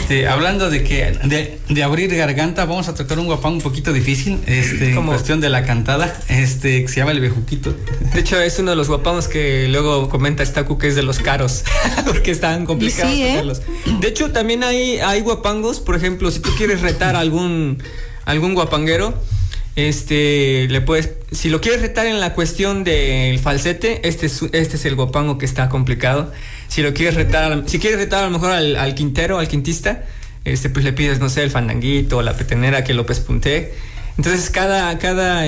Hablando de abrir garganta, vamos a tocar un guapango un poquito difícil, en cuestión de la cantada, que se llama el bejuquito. De hecho, es uno de los guapangos que luego comenta Stacu que es de los caros, porque están complicados tocarlos. De hecho, también hay guapangos, por ejemplo, si tú quieres retar a algún guapanguero, si lo quieres retar en la cuestión del falsete, este es el guapango que está complicado. Si quieres retar a lo mejor al quintero, al quintista, pues le pides, no sé, el fandanguito o la petenera que lo pespunte. Entonces cada